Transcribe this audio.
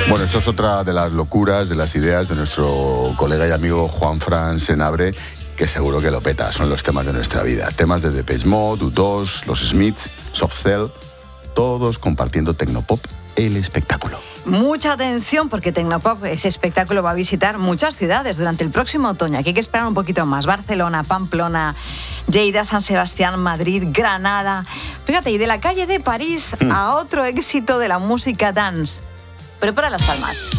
Bueno, esto es otra de las locuras, de las ideas de nuestro colega y amigo Juanfran Senabre, que seguro que lo peta. Son los temas de nuestra vida. Temas de Depeche Mode, U2, los Smiths, Soft Cell, todos compartiendo Tecnopop, el espectáculo. Mucha atención porque Tecnopop, ese espectáculo, va a visitar muchas ciudades durante el próximo otoño. Aquí hay que esperar un poquito más. Barcelona, Pamplona, Lleida, San Sebastián, Madrid, Granada. Fíjate, y de la calle de París a otro éxito de la música dance. Prepara las palmas.